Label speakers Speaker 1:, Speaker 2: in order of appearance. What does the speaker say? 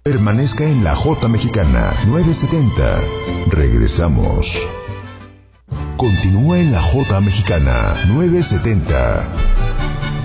Speaker 1: Permanezca en la J Mexicana 970. Regresamos. Continúa en la J Mexicana 970.